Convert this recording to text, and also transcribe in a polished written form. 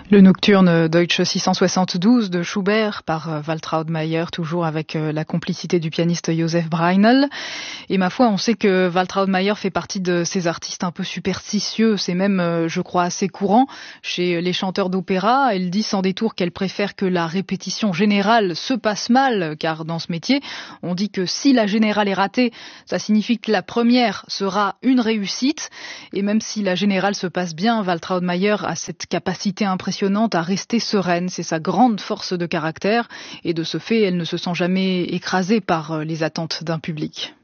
Le nocturne Deutsche 672 de Schubert par Waltraud Mayer, toujours avec la complicité du pianiste Joseph Breinel. Et ma foi, on sait que Waltraud Mayer fait partie de ces artistes un peu superstitieux. C'est même, je crois, assez courant chez les chanteurs d'opéra. Elle dit sans détour qu'elle préfère que la répétition générale se passe mal, car dans ce métier, on dit que si la générale est ratée, ça signifie que la première sera une réussite. Et même si la générale se passe bien, Waltraud Mayer a cette capacité impressionnante à rester sereine. C'est sa grande force de caractère et de ce fait, elle ne se sent jamais écrasée par les attentes d'un public.